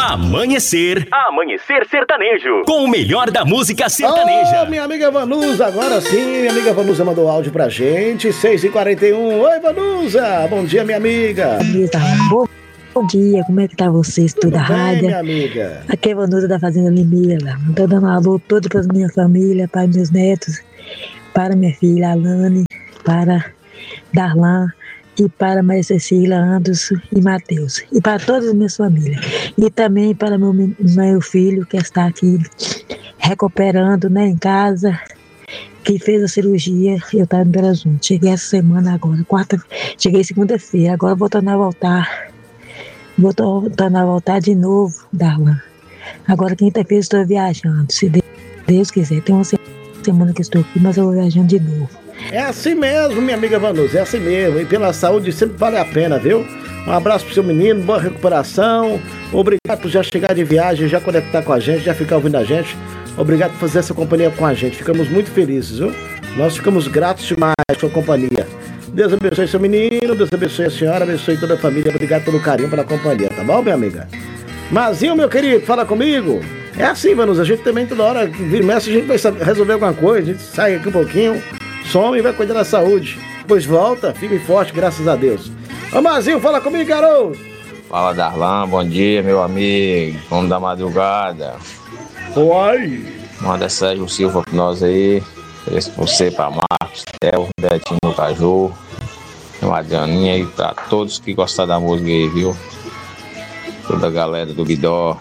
Amanhecer Sertanejo, com o melhor da música sertaneja. Minha amiga Vanusa, agora sim, minha amiga Vanusa mandou áudio pra gente, 6h41. Oi, Vanusa, bom dia, minha amiga. Bom dia, como é que tá vocês? Tudo da rádio? Minha amiga. Aqui é a Vanusa da Fazenda Limeira. Tô dando um alô todo para minha família, para meus netos, para minha filha Alane, para Darlan e para Maria Cecília, Anderson e Matheus. E para todas as minhas famílias. E também para meu filho que está aqui recuperando, né, em casa, que fez a cirurgia. Eu estava em Belo Horizonte. Cheguei essa semana agora, cheguei segunda-feira. Agora vou tornar a voltar. Vou tornar a voltar de novo, Darlan. Agora quinta-feira estou viajando. Se Deus quiser, tem uma semana que estou aqui, mas eu vou viajando de novo. É assim mesmo, minha amiga Vanusa, é assim mesmo. E pela saúde sempre vale a pena, viu? Um abraço pro seu menino, boa recuperação. Obrigado por já chegar de viagem, já conectar com a gente, já ficar ouvindo a gente. Obrigado por fazer essa companhia com a gente. Ficamos muito felizes, viu? Nós ficamos gratos demais com a sua companhia. Deus abençoe seu menino, Deus abençoe a senhora, abençoe toda a família. Obrigado pelo carinho, pela companhia, tá bom, minha amiga? Mazinho, meu querido, fala comigo. É assim, Vanusa, a gente também toda hora vira mexe, a gente vai resolver alguma coisa, a gente sai aqui um pouquinho, some e vai cuidar da saúde. Depois volta, firme e forte, graças a Deus. Ô Mazinho, fala comigo, garoto. Fala, Darlan, bom dia, meu amigo. Vamos da madrugada. Oi. Manda Sérgio Silva pra nós aí. Você pra Marcos, Theo, Betinho no Caju, uma Adrianinha aí pra todos que gostaram da música aí, viu? Toda a galera do Guidó.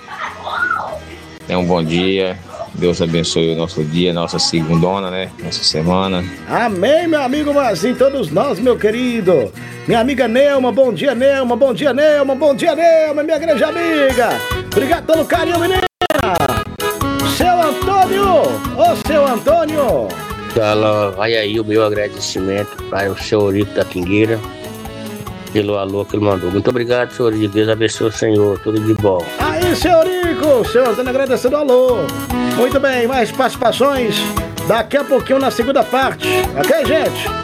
Tenha um bom dia. Deus abençoe o nosso dia, nossa segundona, né? Nossa semana. Amém, meu amigo Mazinho, todos nós, meu querido. Minha amiga Nelma, bom dia, Nelma, bom dia, Nelma, bom dia, Nelma, minha grande amiga. Obrigado pelo carinho, menina. Seu Antônio, ô seu Antônio. Vai aí o meu agradecimento para o seu Eurico da Pingueira pelo alô que ele mandou. Muito obrigado, senhor Eurico. Deus abençoe o senhor. Tudo de bom. Aí, seu Eurico, seu Antônio agradecendo o alô. Muito bem, mais participações daqui a pouquinho na segunda parte. Ok, gente?